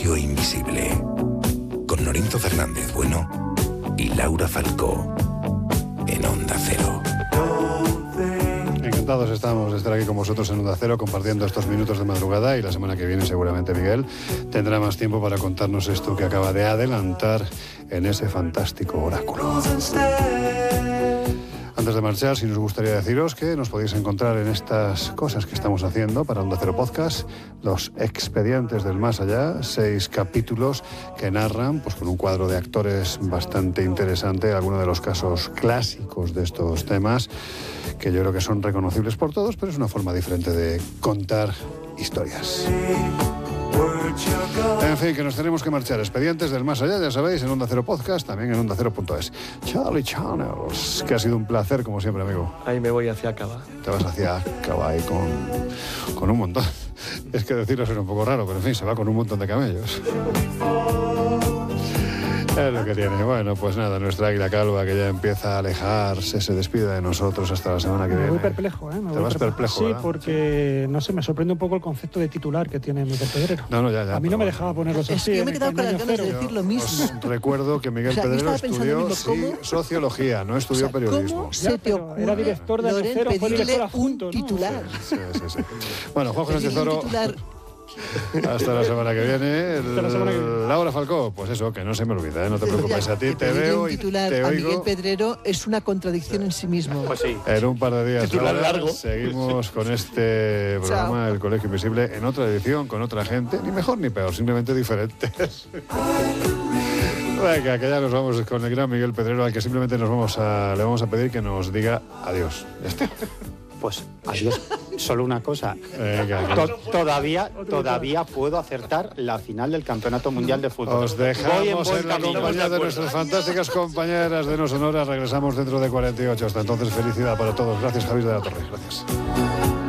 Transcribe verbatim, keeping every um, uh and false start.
Colegio Invisible, con Norinto Fernández Bueno y Laura Falcó, en Onda Cero. Encantados estamos de estar aquí con vosotros en Onda Cero, compartiendo estos minutos de madrugada, y la semana que viene seguramente Miguel tendrá más tiempo para contarnos esto que acaba de adelantar en ese fantástico oráculo. Antes de marchar, sí nos gustaría deciros que nos podéis encontrar en estas cosas que estamos haciendo para Onda Cero Podcast, Los Expedientes del Más Allá, seis capítulos que narran, pues con un cuadro de actores bastante interesante, algunos de los casos clásicos de estos temas, que yo creo que son reconocibles por todos, pero es una forma diferente de contar historias. En fin, que nos tenemos que marchar. Expedientes del Más Allá, ya sabéis, en Onda Cero Podcast, también en onda cero punto es. Charlie Channels, que ha sido un placer, como siempre, amigo. Ahí me voy hacia Cava. Te vas hacia Cava ahí con, con un montón. Es que decirlo suena un poco raro, pero en fin, se va con un montón de camellos. Es lo que tiene. Bueno, pues nada, nuestra águila calva que ya empieza a alejarse, se despide de nosotros hasta la semana que me viene. Voy perplejo, ¿eh? Me Te voy vas perplejo, perplejo Sí, ¿verdad? porque, no sé, me sorprende un poco el concepto de titular que tiene Miguel Pedrero. No, no, ya, ya. A mí no me dejaba ponerlos Es así. que yo me he quedado con las ganas de decir lo mismo. Os recuerdo que Miguel O sea, yo Pedrero estaba pensando estudió mismo, ¿cómo? sí, sociología, no estudió O sea, periodismo. ¿cómo se te ocurre, Era director de Loren, Cero, fue pedirle director un adjunto, ¿no? titular? Sí, sí, sí. Bueno, Juan José Pedirle un Tesoro, titular. hasta la semana que viene. Hasta la semana que viene. Laura Falcó, pues eso, que no se me olvida, ¿eh? No te Pero preocupes, ya, a ti que te pedirle veo un y titular te a Miguel oigo. Pedrero es una contradicción en sí mismo. Pues sí. En un par de días Titular Laura, largo. seguimos con este programa, El Colegio Invisible, en otra edición, con otra gente, ni mejor ni peor, simplemente diferentes. Venga, que ya nos vamos con el gran Miguel Pedrero, al que simplemente nos vamos a, le vamos a pedir que nos diga adiós. Ya está. Pues adiós. Solo una cosa. Venga, que To- todavía, todavía puedo acertar la final del Campeonato Mundial de Fútbol. os Voy en dejamos buen en la camino. compañía de nuestras fantásticas compañeras de No Sonora. Regresamos dentro de cuarenta y ocho. Hasta entonces, felicidad para todos. Gracias, Javier de la Torre. Gracias.